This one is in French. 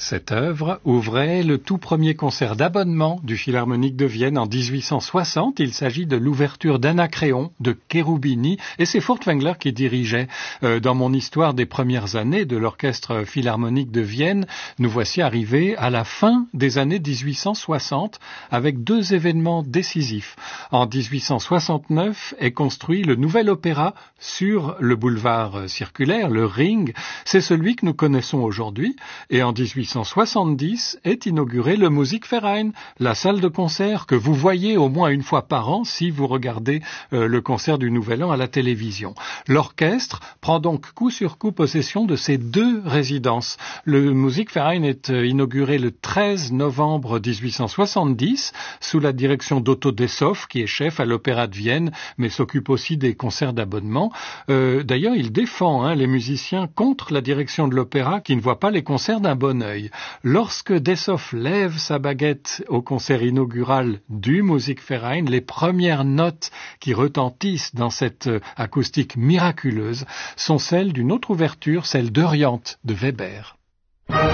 Cette œuvre ouvrait le tout premier concert d'abonnement du Philharmonique de Vienne en 1860. Il s'agit de l'ouverture d'Anacréon de Cherubini et c'est Furtwängler qui dirigeait. Dans mon histoire des premières années de l'Orchestre Philharmonique de Vienne, nous voici arrivés à la fin des années 1860 avec deux événements décisifs. En 1869 est construit le nouvel opéra sur le boulevard circulaire, le Ring. C'est celui que nous connaissons aujourd'hui et en 1870 est inauguré le Musikverein, la salle de concert que vous voyez au moins une fois par an si vous regardez le concert du Nouvel An à la télévision. L'orchestre prend donc coup sur coup possession de ces deux résidences. Le Musikverein est inauguré le 13 novembre 1870 sous la direction d'Otto Dessauff qui est chef à l'Opéra de Vienne mais s'occupe aussi des concerts d'abonnement. D'ailleurs, il défend les musiciens contre la direction de l'opéra qui ne voit pas les concerts d'un bon œil. Lorsque Dessauff lève sa baguette au concert inaugural du Musikverein, les premières notes qui retentissent dans cette acoustique miraculeuse sont celles d'une autre ouverture, celle d'Orient de Weber.